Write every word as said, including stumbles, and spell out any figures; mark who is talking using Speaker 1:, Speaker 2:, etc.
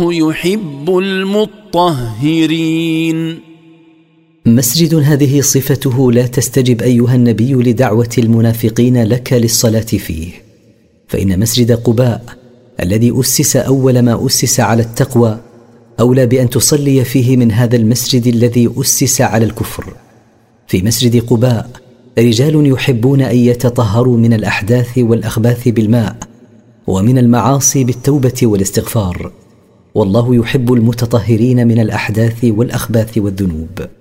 Speaker 1: يحب المطهرين.
Speaker 2: مسجد هذه صفته لا تستجب أيها النبي لدعوة المنافقين لك للصلاة فيه، فإن مسجد قباء الذي أسس أول ما أسس على التقوى أولى بأن تصلي فيه من هذا المسجد الذي أسس على الكفر. في مسجد قباء رجال يحبون أن يتطهروا من الأحداث والأخباث بالماء، ومن المعاصي بالتوبة والاستغفار، والله يحب المتطهرين من الأحداث والأخباث والذنوب.